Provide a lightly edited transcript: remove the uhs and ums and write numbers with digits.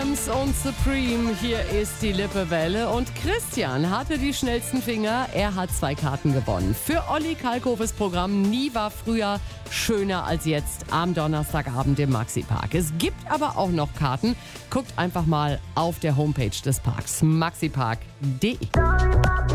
Adams und Supreme, hier ist die Lippewelle und Christian hatte die schnellsten Finger, er hat 2 Karten gewonnen. Für Olli Kalkhofes Programm Nie war früher schöner als jetzt am Donnerstagabend im Maxi-Park. Es gibt aber auch noch Karten, guckt einfach mal auf der Homepage des Parks, maxipark.de.